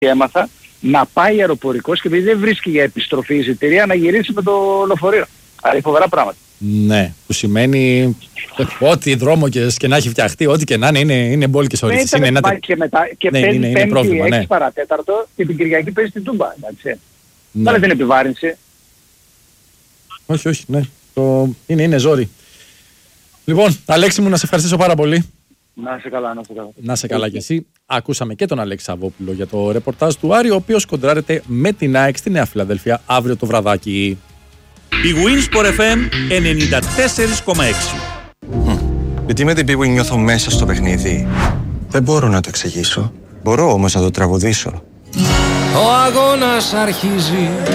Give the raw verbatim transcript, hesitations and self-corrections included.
έμαθα να πάει αεροπορικός και επειδή δεν βρίσκει για επιστροφή εισιτήρια να γυρίσει με το λεωφορείο. Άρα είναι φοβερά πράγματα. Ναι, που σημαίνει ό,τι δρόμο και, και να έχει φτιαχτεί, ό,τι και να είναι, είναι, είναι μπόλικες ώρες. Ναι, είναι και μετά και ναι, πέμπτη, είναι, είναι πέμπτη πρόβλημα, έξι ναι. παρατέταρτο και την Κυριακή παίζει στην Τούμπα. Εντάξει. Ναι. Βάλε την επιβάρυνση. Όχι, όχι, ναι. Το... Είναι, είναι ζόρι. Λοιπόν, Αλέξη μου, να σε ευχαριστήσω πάρα πολύ. Να είσαι καλά, να είσαι καλά. Να είσαι καλά κι εσύ. Ακούσαμε και τον Αλέξη Σαββόπουλο για το ρεπορτάζ του Άρη, ο οποίος κοντράρεται με την ΑΕΚ στη Νέα Φιλαδέλφια αύριο το βραδάκι. Η Winsport εφ εμ ενενήντα τέσσερα κόμμα έξι. Γιατί με την Big Win νιώθω μέσα στο παιχνίδι. Δεν μπορώ να το εξηγήσω. Μπορώ όμως να το τραγουδήσω. Ο αγώνας αρχίζει.